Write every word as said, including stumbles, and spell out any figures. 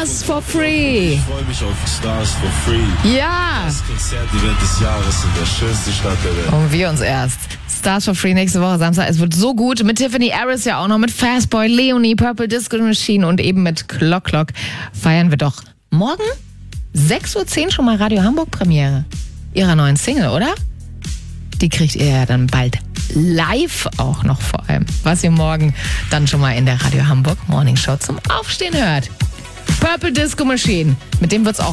Stars for Free. Ich freue mich auf Stars for Free. Ja. Das Konzert-Event des Jahres in der schönsten Stadt der Welt. Und wir uns erst. Stars for Free nächste Woche Samstag. Es wird so gut. Mit Tiffany Harris ja auch noch, mit Fastboy, Leonie, Purple Disco Machine und eben mit Clock Clock feiern wir doch morgen sechs Uhr zehn schon mal Radio Hamburg Premiere ihrer neuen Single, oder? Die kriegt ihr ja dann bald live auch noch vor allem, was ihr morgen dann schon mal in der Radio Hamburg Morning Show zum Aufstehen hört. Purple Disco Machine, mit dem wird's auch